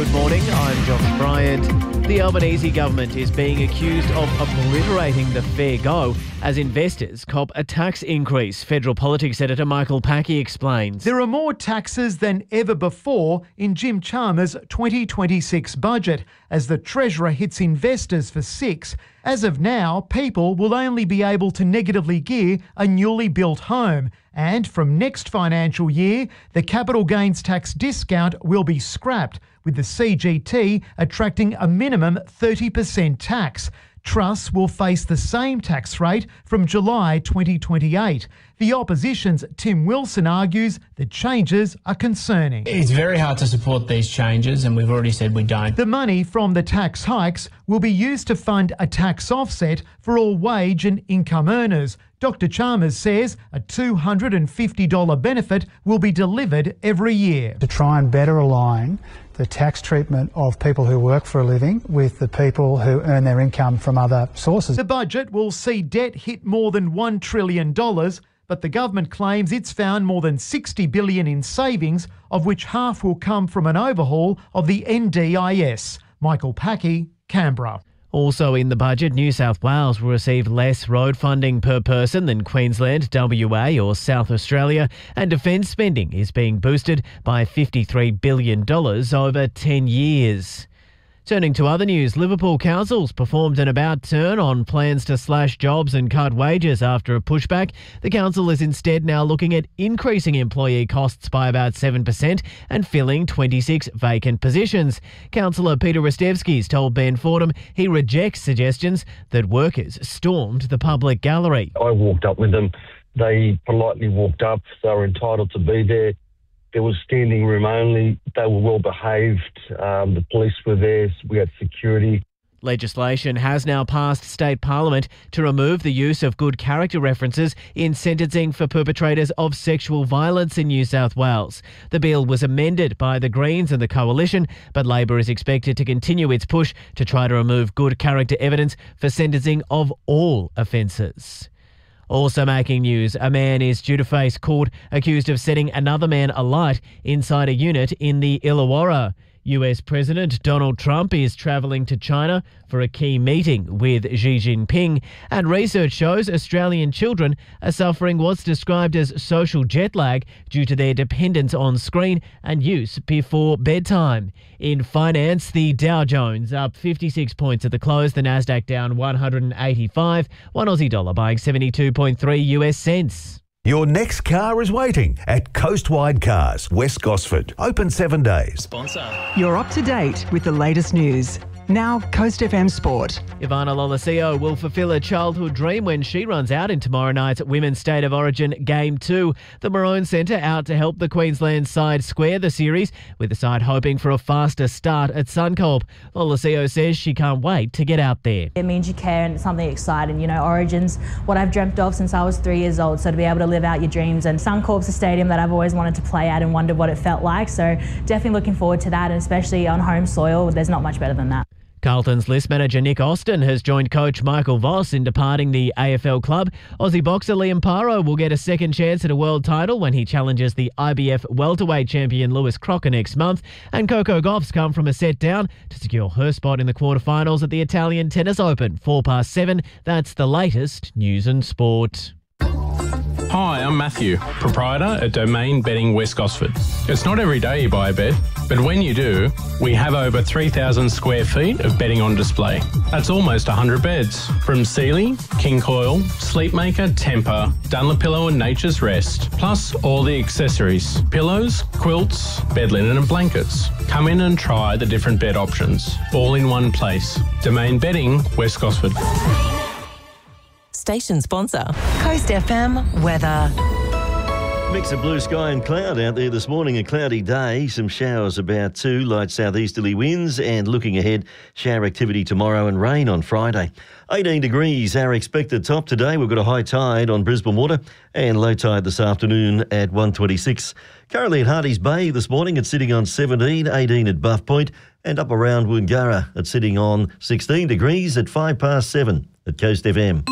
Good morning, I'm Josh Bryant. The Albanese government is being accused of obliterating the fair go as investors cop a tax increase. Federal Politics Editor Michael Packey explains. There are more taxes than ever before in Jim Chalmers' 2026 budget as the Treasurer hits investors for six. As of now, people will only be able to negatively gear a newly built home. And from next financial year, the capital gains tax discount will be scrapped, with the CGT attracting a minimum 30% tax. Trusts will face the same tax rate from July 2028. The opposition's Tim Wilson argues the changes are concerning. It's very hard to support these changes, and we've already said we don't. The money from the tax hikes will be used to fund a tax offset for all wage and income earners. Dr. Chalmers says a $250 benefit will be delivered every year. To try and better align the tax treatment of people who work for a living with the people who earn their income from other sources. The budget will see debt hit more than $1 trillion, but the government claims it's found more than $60 billion in savings, of which half will come from an overhaul of the NDIS. Michael Packey, Canberra. Also in the budget, New South Wales will receive less road funding per person than Queensland, WA or South Australia, and defence spending is being boosted by $53 billion over 10 years. Turning to other news, Liverpool Council's performed an about-turn on plans to slash jobs and cut wages after a pushback. The council is instead now looking at increasing employee costs by about 7% and filling 26 vacant positions. Councillor Peter Rastevsky's told Ben Fordham he rejects suggestions that workers stormed the public gallery. I walked up with them. They politely walked up. They were entitled to be there. There was standing room only. They were well behaved. The police were there. We had security. Legislation has now passed state parliament to remove the use of good character references in sentencing for perpetrators of sexual violence in New South Wales. The bill was amended by the Greens and the Coalition, but Labor is expected to continue its push to try to remove good character evidence for sentencing of all offences. Also making news, a man is due to face court accused of setting another man alight inside a unit in the Illawarra. US President Donald Trump is travelling to China for a key meeting with Xi Jinping, and research shows Australian children are suffering what's described as social jet lag due to their dependence on screen and use before bedtime. In finance, the Dow Jones up 56 points at the close, the Nasdaq down 185, one Aussie dollar buying 72.3 US cents. Your next car is waiting at Coastwide Cars, West Gosford. Open 7 days. Sponsor. You're up to date with the latest news. Now, Coast FM Sport. Ivana Lolosio will fulfil a childhood dream when she runs out in tomorrow night's Women's State of Origin Game 2. The Maroon Centre out to help the Queensland side square the series, with the side hoping for a faster start at Suncorp. Lolosio says she can't wait to get out there. It means you care and it's something exciting. You know, Origin's what I've dreamt of since I was 3 years old, so to be able to live out your dreams. And Suncorp's a stadium that I've always wanted to play at and wondered what it felt like. So definitely looking forward to that, and especially on home soil, there's not much better than that. Carlton's list manager Nick Austin has joined coach Michael Voss in departing the AFL club. Aussie boxer Liam Paro will get a second chance at a world title when he challenges the IBF welterweight champion Lewis Crocker next month. And Coco Gauff's come from a set down to secure her spot in the quarterfinals at the Italian Tennis Open. 7:04. That's the latest news and sport. Hi, I'm Matthew, proprietor at Domain Bedding West Gosford. It's not every day you buy a bed, but when you do, we have over 3,000 square feet of bedding on display. That's almost 100 beds, from Sealy, King Coil, Sleepmaker, Tempur, Dunlopillow and Nature's Rest, plus all the accessories, pillows, quilts, bed linen and blankets. Come in and try the different bed options, all in one place. Domain Bedding West Gosford. Station sponsor, Coast FM weather. Mix of blue sky and cloud out there this morning. A cloudy day, some showers about too, light southeasterly winds, and looking ahead, shower activity tomorrow and rain on Friday. 18 degrees, our expected top today. We've got a high tide on Brisbane Water and low tide this afternoon at 1:26. Currently at Hardy's Bay this morning, it's sitting on 17, 18 at Buff Point, and up around Woongarra, it's sitting on 16 degrees at 7:05 at Coast FM.